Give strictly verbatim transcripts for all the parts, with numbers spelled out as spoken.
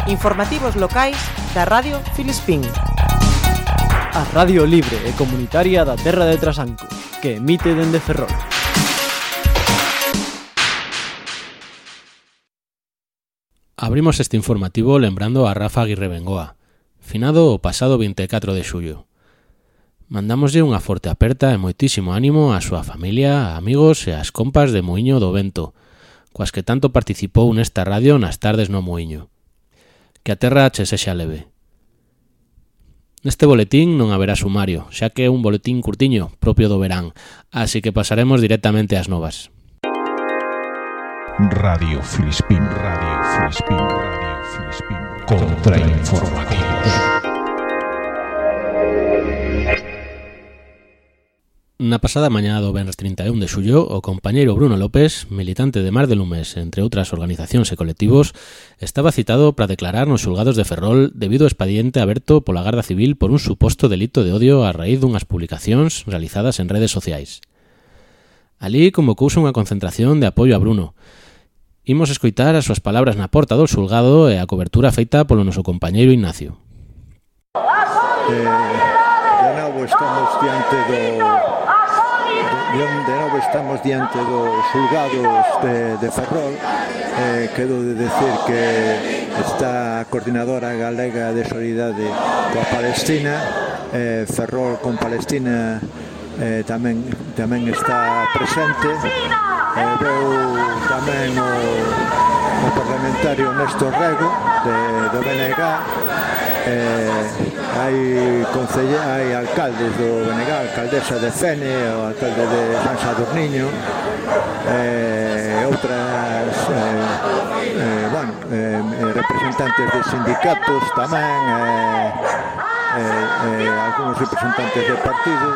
Informativos locais da Radio Filispín. A radio libre e comunitaria da terra de Trasanco, que emite dende Ferrol. Abrimos este informativo lembrando a Rafa Aguirre Bengoa, finado o pasado vinte e catro de xullo. Mandamoslle unha forte aperta e moitísimo ánimo á súa familia, a amigos e ás compas de Muiño do Vento, coas que tanto participou nesta radio nas tardes no Muiño. Que a terra che sexa leve. Neste boletín non haberá sumario, xa que é un boletín curtiño, propio do verán, así que pasaremos directamente ás novas. Radio Filispín, Radio Filispín, Radio Filispín, contrainformativos. Na pasada mañá do venres trinta e un de xullo, o compañeiro Bruno López, militante de Mar de Lumes, entre outras organizacións e colectivos, estaba citado para declarar nos xulgados de Ferrol debido ao expediente aberto pola Garda Civil por un suposto delito de odio a raíz dunhas publicacións realizadas en redes sociais. Alí convocouse unha concentración de apoio a Bruno. Imos escoitar as súas palabras na porta do xulgado e a cobertura feita polo noso compañeiro Ignacio. Eh, de novo estamos diante do de, de novo estamos diante dos xulgados de, de Ferrol. Eh, quero de decir que está a Coordinadora Galega de Solidariedade coa Palestina, eh, Ferrol con Palestina eh, tamén, tamén está presente. Eh, veu tamén o, o parlamentario Néstor Rego de, do B N G. Eh, hai, concelle, hai alcaldes do B N G, alcaldesa de Fene, o alcalde de San Sadurniño, eh, outras eh, eh, bueno, eh, representantes de sindicatos tamén, eh, eh, eh, algúns representantes de partidos,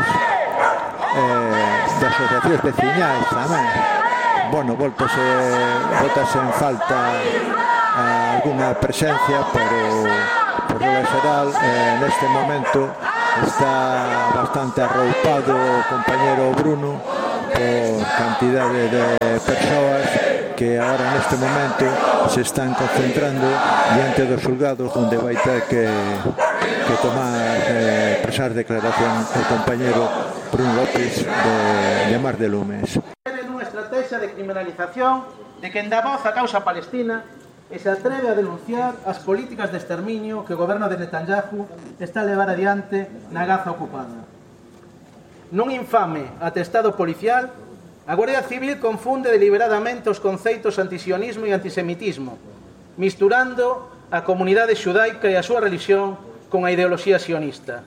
eh, de asociacións veciñais tamén. Bueno, voltase, voltase en falta a alguna presencia, pero por regla xeral, eh, neste momento está bastante arroupado o compañero Bruno por cantidade de persoas que agora neste momento se están concentrando diante dos xulgados onde vai ter que, que tomar, eh, presar declaración o compañero Bruno López de, de Mar de Lumes. Estrategia de criminalización de quen dá voz á causa palestina e se atreve a denunciar as políticas de exterminio que o goberno de Netanyahu está a levar adiante na Gaza ocupada. Nun infame atestado policial, a Guardia Civil confunde deliberadamente os conceitos antisionismo e antisemitismo, misturando a comunidade xudaica e a súa religión con a ideoloxía sionista.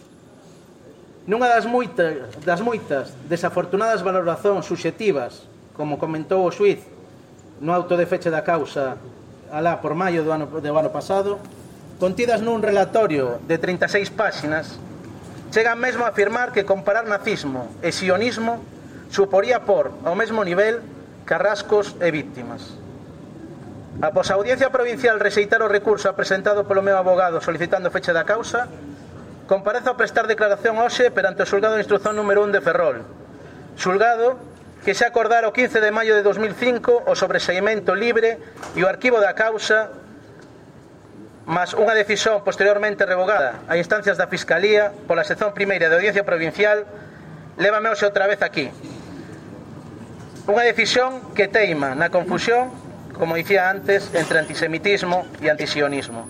Nunha das moitas, das moitas desafortunadas valoracións subxectivas, como comentou o xuíz no auto de feche da causa alá por maio do ano, do ano pasado, contidas nun relatorio de trinta e seis páxinas, chegan mesmo a afirmar que comparar nazismo e sionismo suporía por ao mesmo nivel carrascos e víctimas. Após a Audiencia Provincial rexeitar o recurso presentado polo meu abogado solicitando feche da causa, comparezo a prestar declaración hoxe perante o xulgado de instrución número un de Ferrol, xulgado que xa acordara o quince de maio de dos mil cinco o sobreseimento libre e o arquivo da causa, mas unha decisión posteriormente revogada a instancias da Fiscalía pola sección primeira de Audiencia Provincial, lévame hoxe outra vez aquí. Unha decisión que teima na confusión, como dicía antes, entre antisemitismo e antisionismo.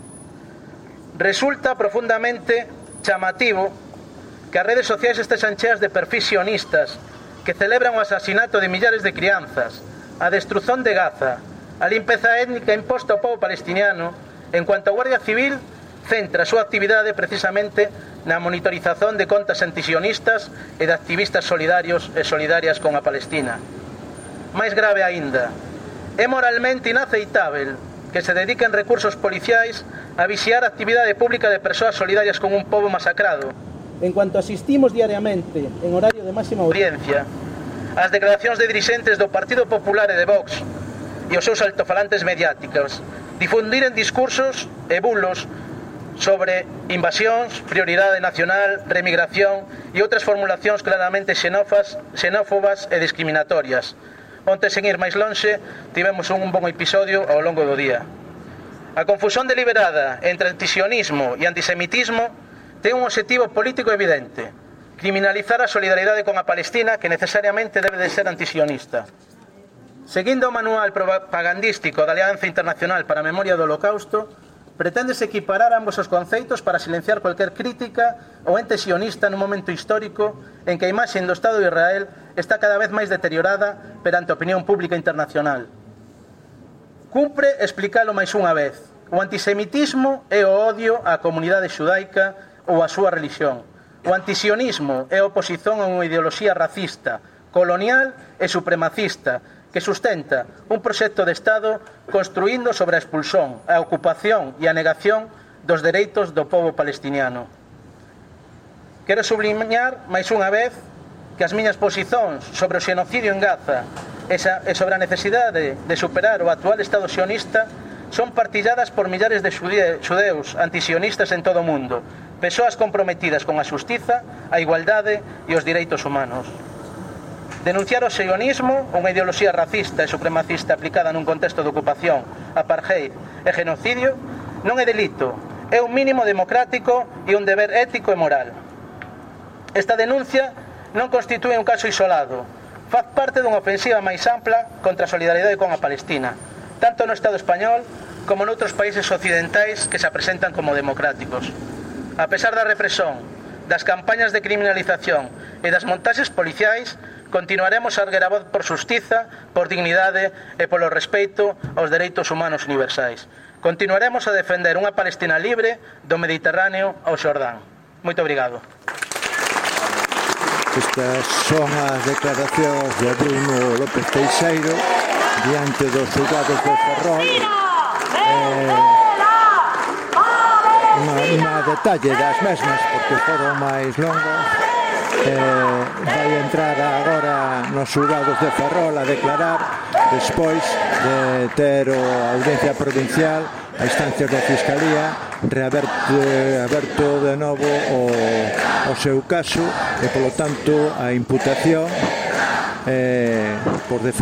Resulta profundamente chamativo que as redes sociais estexan cheas de perfis sionistas que celebran o asasinato de millares de crianzas, a destrución de Gaza, a limpeza étnica imposta ao povo palestiniano, en cuanto a Guardia Civil centra a súa actividade precisamente na monitorización de contas antisionistas e de activistas solidarios e solidarias con a Palestina. Máis grave aínda, é moralmente inaceitável que se dediquen recursos policiais a vixiar a actividade pública de persoas solidarias con un pobo masacrado. En cuanto asistimos diariamente, en horario de máxima audiencia, ás declaracións de dirixentes do Partido Popular e de Vox e os seus altofalantes mediáticos, difundiren discursos e bulos sobre invasións, prioridade nacional, remigración e outras formulacións claramente xenófas, xenófobas e discriminatorias, onte, sen ir máis lonxe, tivemos un bon episodio ao longo do día. A confusión deliberada entre antisionismo e antisemitismo ten un objetivo político evidente: criminalizar a solidaridade con a Palestina, que necesariamente debe de ser antisionista. Seguindo o manual propagandístico da Alianza Internacional para a Memoria do Holocausto, preténdese equiparar ambos os conceitos para silenciar cualquier crítica ao ente sionista nun momento histórico en que a imaxe do Estado de Israel está cada vez máis deteriorada perante a opinión pública internacional. Cumpre explicalo máis unha vez: o antisemitismo é o odio á comunidade xudaica ou á súa religión. O antisionismo é a oposición a unha ideoloxía racista, colonial e supremacista que sustenta un proxecto de Estado construíndo sobre a expulsión, a ocupación e a negación dos dereitos do povo palestiniano. Quero subliñar máis unha vez que as miñas posicións sobre o xenocidio en Gaza e sobre a necesidade de superar o actual Estado sionista son partilladas por millares de xudeus antisionistas en todo o mundo, persoas comprometidas con a xustiza, a igualdade e os direitos humanos. Denunciar o sionismo, unha ideoloxía racista e supremacista aplicada nun contexto de ocupación, apartheid e genocidio, non é delito, é un mínimo democrático e un deber ético e moral. Esta denuncia non constitúe un caso isolado, faz parte dunha ofensiva máis ampla contra a solidaridade con a Palestina, tanto no Estado español como noutros países occidentais que se presentan como democráticos. A pesar da represión, das campañas de criminalización e das montaxes policiais, continuaremos a erguer a voz por xustiza, por dignidade e polo respeito aos dereitos humanos universais. Continuaremos a defender unha Palestina libre do Mediterráneo ao Xordán. Moito obrigado. Estas son as declaracións de Bruno López Teixeiro diante dos xulgados de Ferrol. Eh, unha, unha detalle das mesmas, porque foron máis longas. Eh, vai entrar agora nos xulgados de Ferrol a declarar despois de ter a audiencia provincial a instancias da Fiscalía reaberto aberto de novo o, o seu caso e, polo tanto, a imputación eh, por defender